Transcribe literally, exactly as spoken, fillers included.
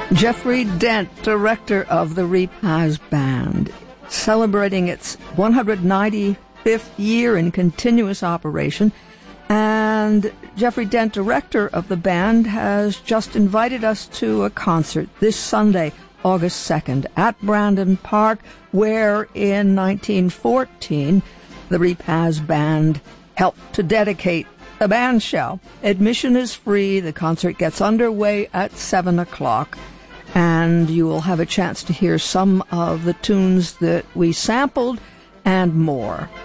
Jeffrey Dent, director of the Repaz Band, celebrating its one hundred ninety-fifth year in continuous operation. And Jeffrey Dent, director of the band, has just invited us to a concert this Sunday, August second, at Brandon Park, where in nineteen fourteen, the Repaz Band helped to dedicate a band shell. Admission is free. The concert gets underway at seven o'clock. And you will have a chance to hear some of the tunes that we sampled and more.